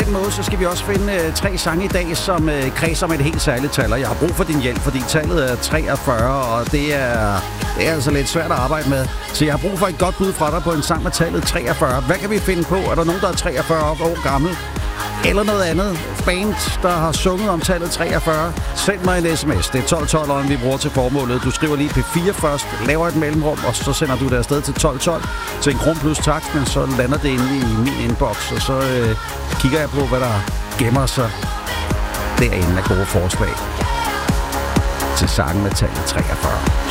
den måde, så skal vi også finde 3 sange i dag, som kredser om et helt særligt tal. Og jeg har brug for din hjælp, fordi tallet er 43, og det er altså lidt svært at arbejde med. Så jeg har brug for et godt bud fra dig på en sang med tallet 43. Hvad kan vi finde på? Er der nogen, der er 43 år gammel? Eller noget andet band, der har sunget om tallet 43? Send mig en sms. Det er 1212'eren, vi bruger til formålet. Du skriver lige P4 først, laver et mellemrum, og så sender du det afsted til 1212 til en kron plus takst, men så lander det inde i min inbox, og så kigger jeg på, hvad der gemmer sig derinde af gode forslag til sangen med tallet 43.